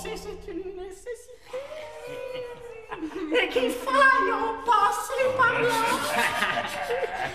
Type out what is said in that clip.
penser, c'est une nécessité. Et qu'il faille en passer par là.